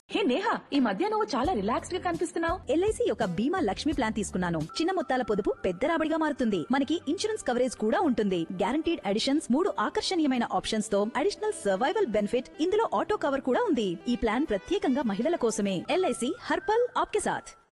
హే నేహా, ఈ మధ్య నువ్వు చాలా రిలాక్స్డ్ గా కనిపిస్తున్నావు. ఎల్ఐసి యొక్క బీమా లక్ష్మి ప్లాన్ తీసుకున్నాను. చిన్న మొత్తాల పొదుపు పెద్ద రాబడిగా మారుతుంది. మనకి ఇన్సూరెన్స్ కవరేజ్ కూడా ఉంటుంది. గ్యారంటీడ్ అడిషన్స్, 3 ఆకర్షణీయమైన ఆప్షన్స్ తో అడిషనల్ సర్వైవల్ బెనిఫిట్, ఇందులో ఆటో కవర్ కూడా ఉంది. ఈ ప్లాన్ ప్రత్యేకంగా మహిళల కోసమే. ఎల్ఐసి హర్పల్ ఆప్కే సాథ్.